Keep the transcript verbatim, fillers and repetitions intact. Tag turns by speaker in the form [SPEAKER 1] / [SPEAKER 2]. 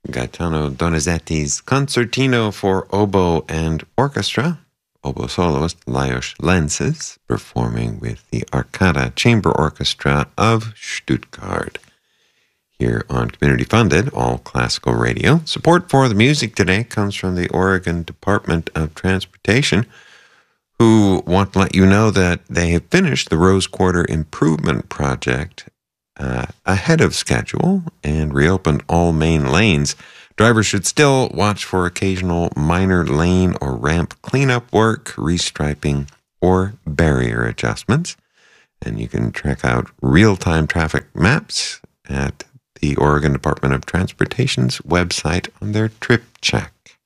[SPEAKER 1] Gaetano Donizetti's Concertino for Oboe and Orchestra. Oboe soloist Lajos Lenses performing with the Arcada Chamber Orchestra of Stuttgart. Here on Community Funded, All Classical Radio. Support for the music today comes from the Oregon Department of Transportation, who want to let you know that they have finished the Rose Quarter Improvement Project uh, ahead of schedule and reopened all main lanes. Drivers should still watch for occasional minor lane or ramp cleanup work, restriping, or barrier adjustments. And you can check out real-time traffic maps at the Oregon Department of Transportation's website on their Trip Check.